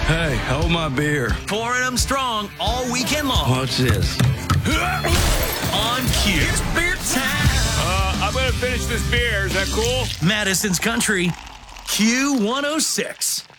Hey, hold my beer. Pouring them strong all weekend long. What's this? On Q. It's beer time. I'm going to finish this beer. Is that cool? Madison's Country, Q106.